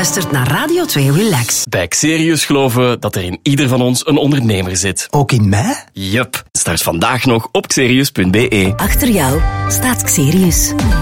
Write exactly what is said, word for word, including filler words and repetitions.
luistert naar Radio twee Relax. Bij Xerius geloven we dat er in ieder van ons een ondernemer zit. Ook in mij? Yup. Start vandaag nog op xerius punt be. Achter jou staat Xerius.